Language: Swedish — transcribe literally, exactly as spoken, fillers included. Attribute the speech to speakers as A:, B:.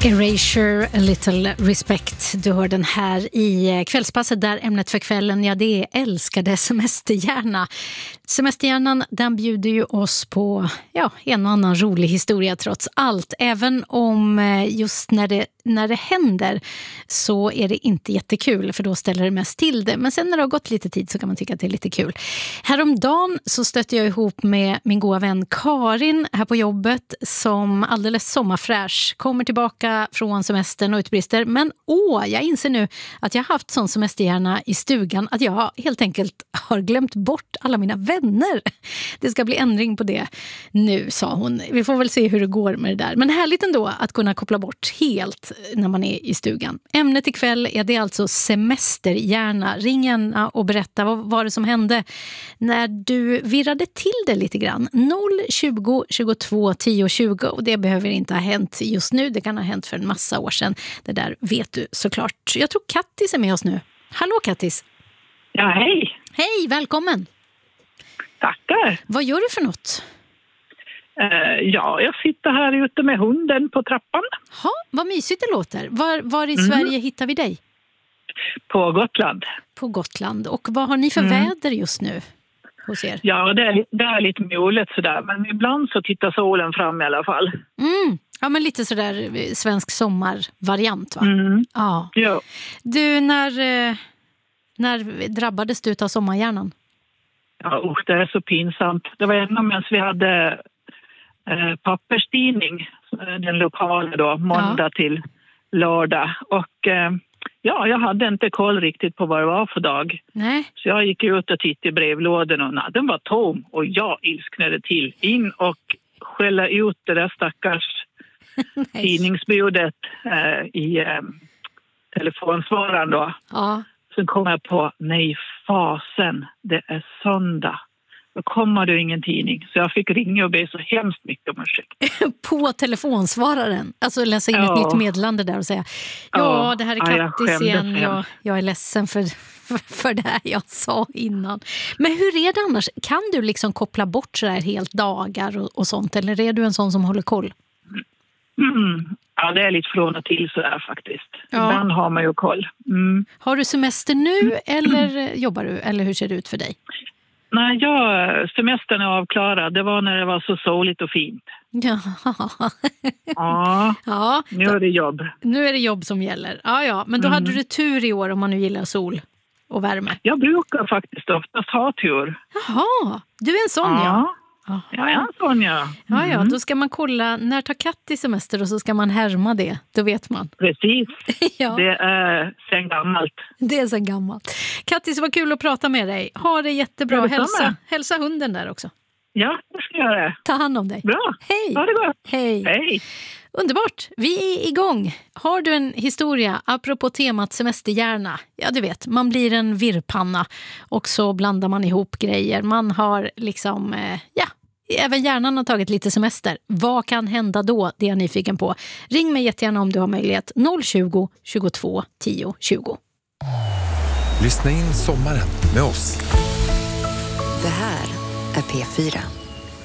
A: Erasure, a little respect. Du hör den här i kvällspasset där ämnet för kvällen, ja, det är älskade semesterhjärna. Semesterhjärnan, den bjuder ju oss på ja, en och annan rolig historia trots allt. Även om just när det, när det händer så är det inte jättekul, för då ställer det mest till det. Men sen när det har gått lite tid så kan man tycka att det är lite kul. Häromdagen så stötte jag ihop med min goda vän Karin här på jobbet, som alldeles sommarfräsch kommer tillbaka från semestern och utbrister. Men åh, jag inser nu att jag har haft sån semesterhjärna i stugan att jag helt enkelt har glömt bort alla mina vänner. Det ska bli ändring på det nu, sa hon. Vi får väl se hur det går med det där. Men härligt ändå att kunna koppla bort helt när man är i stugan. Ämnet ikväll är det alltså semesterhjärna. Ring gärna och berätta vad var det som hände när du virrade till det lite grann. noll tjugo tjugotvå tio tjugo, och det behöver inte ha hänt just nu. Det kan ha hänt för en massa år sedan. Det där vet du såklart. Jag tror Kattis är med oss nu. Hallå Kattis.
B: Ja, hej.
A: Hej, välkommen.
B: Tackar.
A: Vad gör du för något?
B: Uh, ja, jag sitter här ute med hunden på trappan.
A: Ja, vad mysigt det låter. Var, var i
B: Mm.
A: Sverige hittar vi dig?
B: På Gotland.
A: På Gotland. Och vad har ni för
B: Mm.
A: väder just nu hos er?
B: Ja, det är, det är lite mulet sådär. Men ibland så tittar solen fram i alla fall.
A: Mm. Ja, men lite sådär eh, svensk sommarvariant, va?
B: Mm.
A: Ja.
B: Jo.
A: Du, när, eh, när drabbades du av sommarhjärnan?
B: Ja, usch, det är så pinsamt. Det var ännu medan vi hade eh, papperstidning, eh, den lokala då, måndag
A: Ja.
B: till lördag. Och eh, ja, jag hade inte koll riktigt på vad det var för dag.
A: Nej.
B: Så jag gick ut och tittade i brevlådan och nej, den var tom. Och jag ilsknade till in och skälla ut det där stackars
A: Nej.
B: tidningsbudet eh, i eh, telefonsvararen då.
A: Ja.
B: Sen kom jag på, nej fasen, det är söndag. Då kommer det ingen tidning. Så jag fick ringa och be så hemskt mycket om ursäkt.
A: På telefonsvararen. Alltså läsa in
B: Ja.
A: ett nytt meddelande där och säga ja,
B: Ja.
A: det här är
B: Ja, jag
A: Kattis
B: skämdes
A: igen. Jag,
B: hemskt.
A: jag är ledsen för, för, för det här jag sa innan. Men hur är det annars? Kan du liksom koppla bort så här helt dagar och, och sånt? Eller är du en sån som håller koll?
B: Mm. Ja, det är lite från och till så där faktiskt.
A: Ja.
B: Ibland har man ju koll. Mm.
A: Har du semester nu eller jobbar du? Eller hur ser det ut för dig?
B: Nej, jag, semestern är avklarad. Det var när det var så soligt och fint.
A: Ja,
B: Ja,
A: ja
B: nu är det jobb.
A: nu är det jobb som gäller. Ja, ja. Men då
B: Mm.
A: hade du tur i år om man nu gillar sol och värme.
B: Jag brukar faktiskt oftast ha tur.
A: Jaha, du är en sån ja.
B: Ja,
A: Jaha.
B: jag är en sån, ja.
A: Ja, ja,
B: Mm.
A: då ska man kolla när tar katt i semester och så ska man härma det. Då vet man.
B: Precis,
A: Ja,
B: det är sen gammalt.
A: det är så gammalt. Kattis, var kul att prata med dig. Ha det jättebra.
B: Ja, detsamma.
A: Hälsa, hälsa hunden där också.
B: Ja, det ska jag göra.
A: Ta hand om dig.
B: Bra,
A: Hej.
B: ha det gott.
A: Hej.
B: Hej.
A: Underbart. Vi är igång. Har du en historia apropå temat semesterhjärna? Ja, du vet, man blir en virrpanna och så blandar man ihop grejer. Man har liksom, eh, ja, även hjärnan har tagit lite semester. Vad kan hända då? Det är jag nyfiken på. Ring mig jättegärna om du har möjlighet. noll tjugo tjugotvå tio tjugo.
C: Lyssna in sommaren med oss.
D: Det här är P fyra.